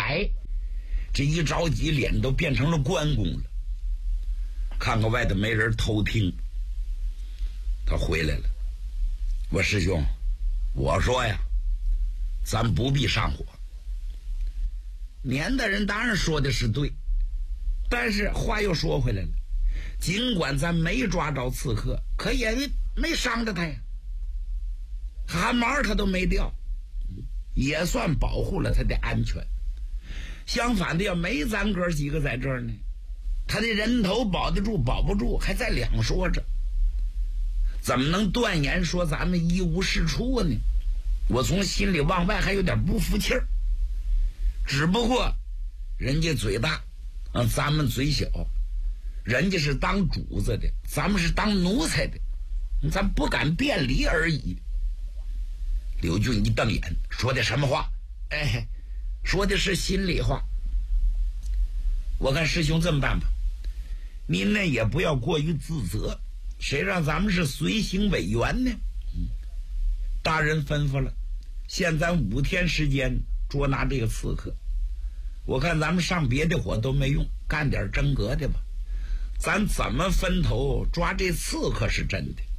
哎，这一着急脸都变成了关公了。看看外头没人偷听，他回来了。我师兄，我说呀，咱不必上火。年的人当然说的是对，但是话又说回来了，尽管咱没抓着刺客，可也没伤着他呀，汗毛他都没掉，也算保护了他的安全。相反的，要没咱哥几个在这儿呢，他的人头保得住保不住还在两说着，怎么能断言说咱们一无是处呢？我从心里往外还有点不服气儿。只不过人家嘴大咱们嘴小，人家是当主子的，咱们是当奴才的，咱不敢辩理而已。刘俊一瞪眼，说的什么话？哎，说的是心里话。我看师兄这么办吧，您呢也不要过于自责，谁让咱们是随行委员呢？大人吩咐了，限咱5天时间捉拿这个刺客。我看咱们上别的火都没用，干点真格的吧。咱怎么分头抓这刺客是真的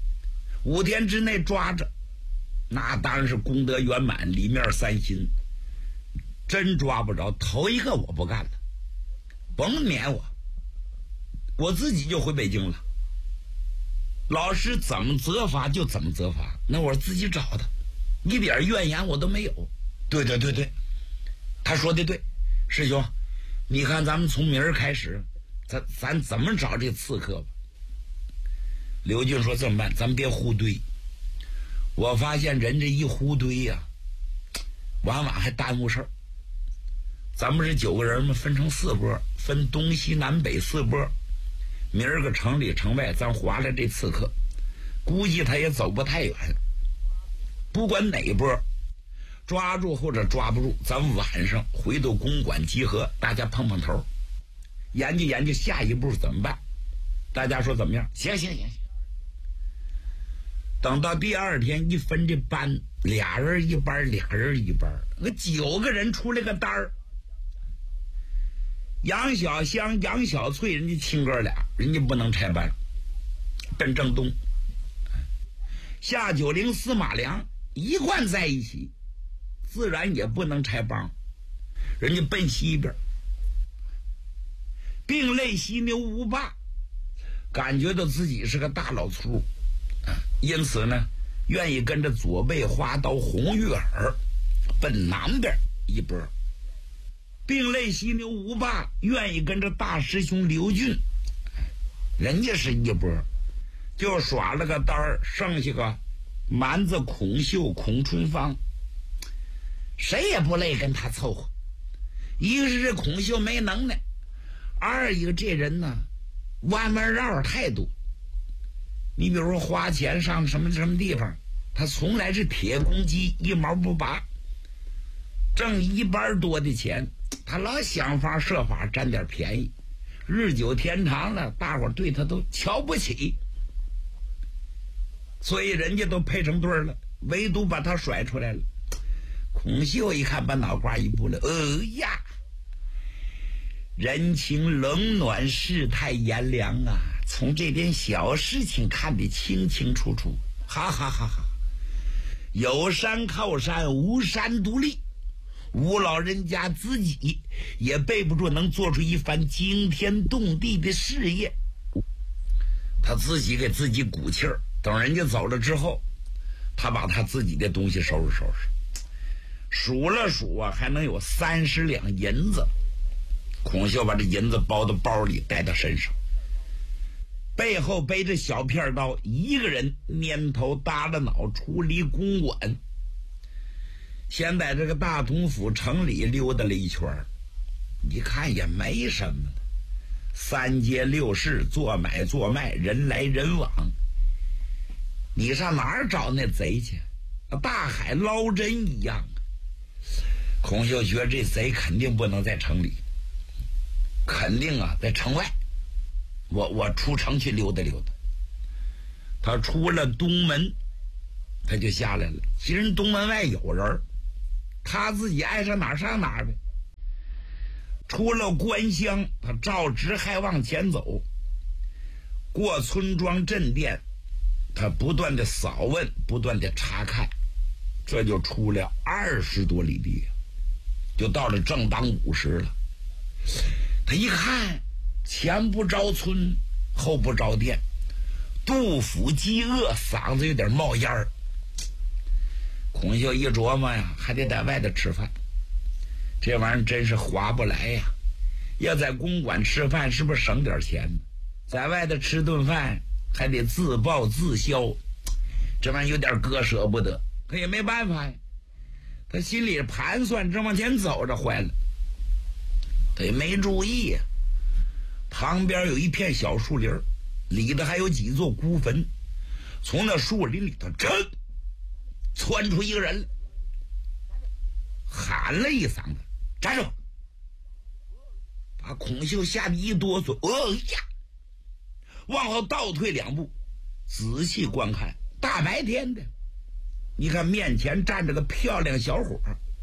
，5天之内抓着，那当然是功德圆满，里面3心。真抓不着，头一个我不干了，甭撵我自己就回北京了。老师怎么责罚就怎么责罚，那我自己找的，一点怨言我都没有。对，他说的对，师兄，你看咱们从明儿开始，咱怎么找这刺客吧？刘俊说这么办，咱别互堆。我发现人这一互堆呀，往往还耽误事儿。咱们是9个人嘛，分成4波，分东西南北4波。明儿个城里城外咱划了这刺客，估计他也走不太远。不管哪波抓住或者抓不住，咱们晚上回到公馆集合，大家碰碰头，研究研究下一步怎么办。大家说怎么样？行。等到第2天一分这班，2人一班，2人一班，那9个人出来个单儿。杨小香、杨小翠人家亲哥俩，人家不能拆班，奔正东。夏九龄、司马良一贯在一起，自然也不能拆帮，人家奔西边。并类犀牛吴霸感觉到自己是个大老粗，因此呢，愿意跟着左背花刀红玉儿奔南边一波。并类犀牛吴霸愿意跟着大师兄刘俊，人家是一波，就耍了个单儿，剩下个蛮子孔秀、孔春芳，谁也不累跟他凑合。一个是这孔秀没能耐，二一个这人呢弯弯绕太多。你比如说花钱上什么地方，他从来是铁公鸡，一毛不拔，挣1班多的钱，他老想法设法占点便宜，日久天长了，大伙对他都瞧不起，所以人家都配成对了，唯独把他甩出来了。孔秀一看，把脑瓜一拨了，呀，人情冷暖，世态炎凉啊，从这点小事情看得清清楚楚，哈哈哈哈！有山靠山，无山独立。吴老人家自己也背不住能做出一番惊天动地的事业，他自己给自己鼓气儿。等人家走了之后，他把他自己的东西收拾收拾，数了数啊，还能有30两银子。孔秀把这银子包到包里，带到身上，背后背着小片刀，一个人蔫头耷拉脑出离公馆。先在这个大同府城里溜达了一圈，一看也没什么的，3街6市，做买做卖，人来人往。你上哪儿找那贼去？大海捞针一样。孔秀觉得这贼肯定不能在城里，肯定在城外。我出城去溜达溜达。他出了东门，他就下来了。其实东门外有人，他自己爱上哪儿上哪儿呗。 出了关乡，他照直还往前走，过村庄镇店，他不断的扫问，不断的查看，这就出了20多里地，就到了正当午时了。他一看，前不着村，后不着店，肚腹饥饿，嗓子有点冒烟儿。孔秀一琢磨呀，还得在外头吃饭，这玩意儿真是划不来呀。要在公馆吃饭，是不是省点钱呢？在外头吃顿饭还得自报自销，这玩意儿有点割舍不得，可也没办法呀。他心里盘算，正往前走着，坏了，他也没注意呀。旁边有一片小树林，里头还有几座孤坟，从那树林里头窜出一个人来，喊了一嗓子：“站住！”把孔秀吓得一哆嗦，呀，往后倒退2步，仔细观看，大白天的，你看面前站着个漂亮小伙，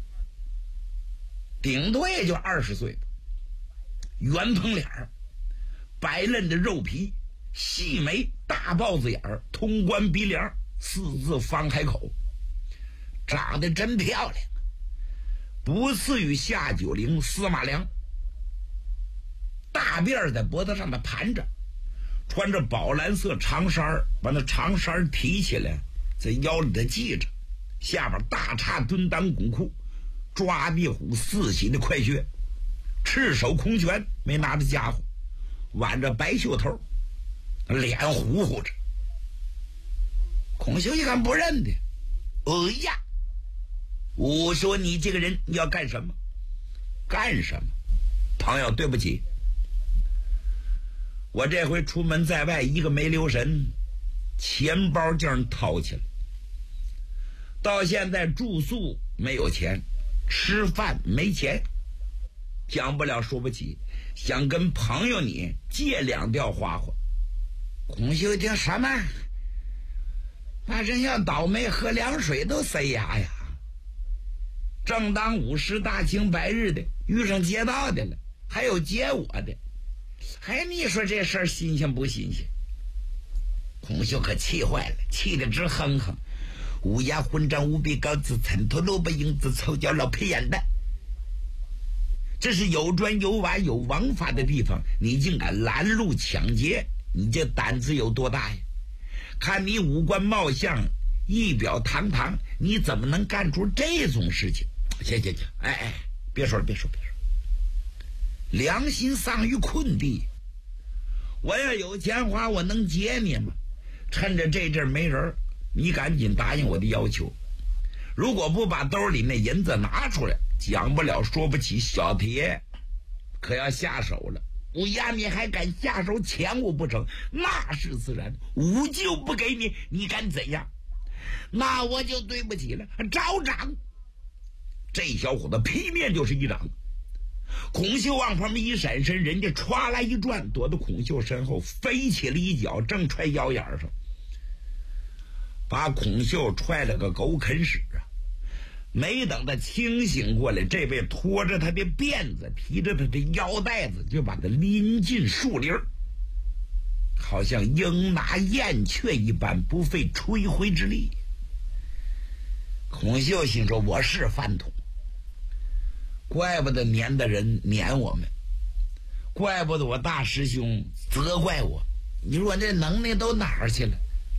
顶多也就20岁吧，圆蓬脸，白嫩的肉皮，细眉，大豹子眼，通关鼻梁，4字方开口，长得真漂亮，不次于夏九龄、司马良。大辫在脖子上面盘着，穿着宝蓝色长衫，把那长衫提起来，在腰里头系着，下边大叉蹲裆拱裤，抓壁虎4喜的快靴，赤手空拳，没拿着家伙，挽着白袖头，脸糊糊着。孔秀一看不认得，呀，我说你这个人你要干什么？干什么？朋友，对不起，我这回出门在外，一个没留神，钱包叫人掏起来，到现在住宿没有钱，吃饭没钱，讲不了说不起，想跟朋友你借2吊花花。孔秀一听什么？那人要倒霉，喝凉水都塞牙呀！正当午时，大清白日的，遇上劫道的了，还有劫我的，还你说这事儿新鲜不新鲜？孔秀可气坏了，气得直哼哼：“乌鸦混账无比高子，蹭头萝卜影子，臭脚老皮眼的！这是有砖有瓦有王法的地方，你竟敢拦路抢劫，你这胆子有多大呀？看你五官貌相，仪表堂堂，你怎么能干出这种事情？行，哎，别说了，良心丧于困地。我要有钱花，我能劫你吗？趁着这阵没人，你赶紧答应我的要求。如果不把兜里那银子拿出来，讲不了说不起，小铁可要下手了。乌鸦，你还敢下手抢我不成？那是自然，吾就不给你，你敢怎样？那我就对不起了，招掌！这小伙子劈面就是一掌。孔秀往旁边一闪身，人家歘来一转，躲到孔秀身后，飞起了一脚，正踹腰眼上，把孔秀踹了个狗啃屎啊！没等他清醒过来，这位拖着他的辫子，提着他的腰带子，就把他拎进树林，好像鹰拿燕雀一般，不费吹灰之力。孔秀心说：“我是饭桶，怪不得撵的人撵我们，怪不得我大师兄责怪我。你说这能耐都哪儿去了？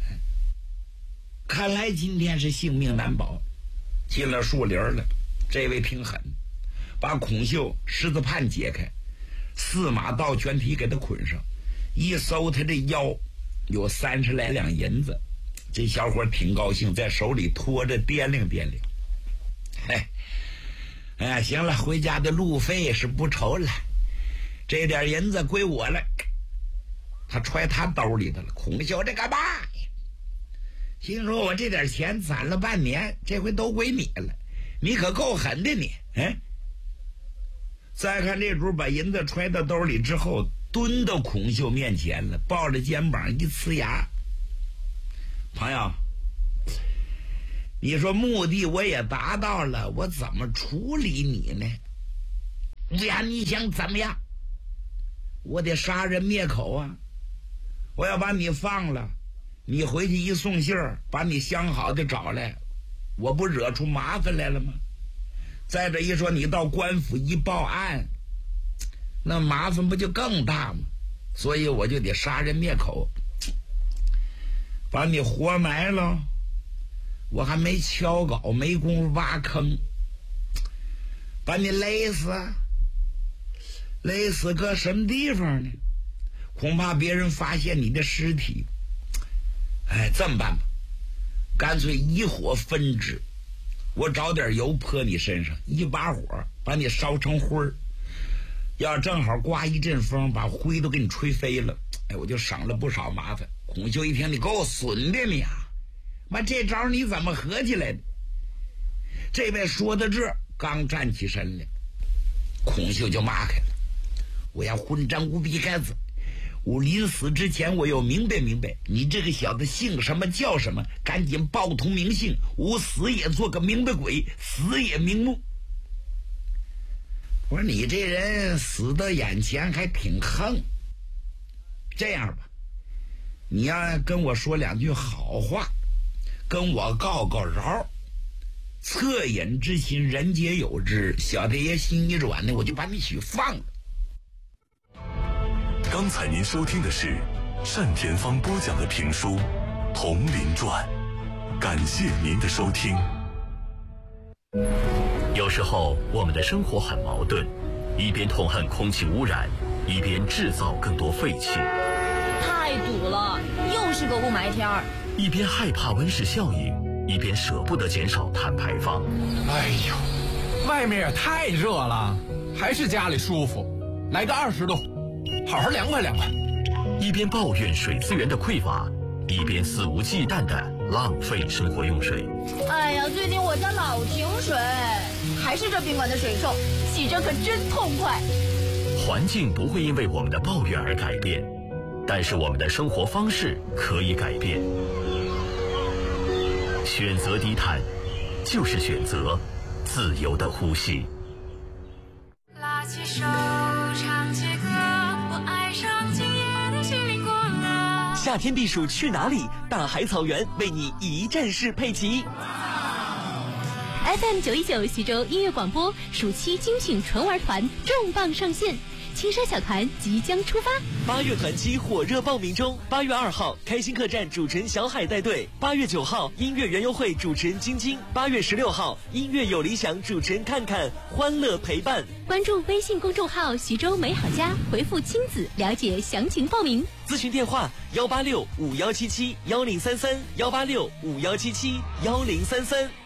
看来今天是性命难保。”进了树林了，这位挺狠，把孔秀十字判解开，4马倒全蹄给他捆上，一搜他这腰有30来两银子。这小伙挺高兴，在手里拖着掂量掂量。哎，行了，回家的路费是不愁了，这点银子归我了。他揣他兜里头了。孔秀这干嘛呀？心说我这点钱攒了半年，这回都归你了，你可够狠的你。再看这主把银子揣到兜里之后，蹲到孔秀面前了，抱着肩膀一呲牙：“朋友，你说目的我也达到了，我怎么处理你呢？” 呀，你想怎么样？我得杀人灭口啊！我要把你放了，你回去一送信儿，把你相好的找来，我不惹出麻烦来了吗？再者一说，你到官府一报案，那麻烦不就更大吗？所以我就得杀人灭口，把你活埋了。我还没敲镐，没工夫挖坑，把你勒死，勒死搁什么地方呢？恐怕别人发现你的尸体。哎，这么办吧，干脆一火分支，我找点油泼你身上，一把火把你烧成灰儿。要正好刮一阵风，把灰都给你吹飞了，哎，我就省了不少麻烦。孔秀一听，你给我损的你啊！妈，这招你怎么合起来的？这位说到这，刚站起身来，孔秀就骂开了：“我要混账无比孩子！我临死之前，我要明白，你这个小子姓什么叫什么，赶紧报通名姓，我死也做个明白鬼，死也瞑目。”我说你这人死到眼前还挺横。这样吧，你要跟我说两句好话，跟我告告饶，恻隐之心人皆有之，小太爷心一软呢，我就把你许放了。 刚才您收听的是单田芳播讲的评书《铜陵传》，感谢您的收听。 有时候我们的生活很矛盾，一边痛恨空气污染，一边制造更多废气。 太堵了，又是个雾霾天儿。 一边害怕温室效应，一边舍不得减少碳排放。 哎呦，外面也太热了，还是家里舒服。来个20度，好好凉快凉快。 一边抱怨水资源的匮乏，一边肆无忌惮地浪费生活用水。 哎呀，最近我家老停水，还是这宾馆的水臭，洗着可真痛快。 环境不会因为我们的抱怨而改变，但是我们的生活方式可以改变。选择低碳，就是选择自由的呼吸。 拉起手，唱起歌，我爱上今夜的西林果乐。 夏天避暑去哪里？大海草原为你一站式配齐。 FM 919徐州音乐广播暑期精选纯玩团重磅上线，青山小团即将出发。 8月团期火热报名中，8月2号开心客栈主持人小海带队，8月9号音乐园游会主持人晶晶，8月16号音乐有理想主持人看看，欢乐陪伴。 关注微信公众号徐州美好家，回复亲子了解详情报名。 咨询电话18651771033，18651771033。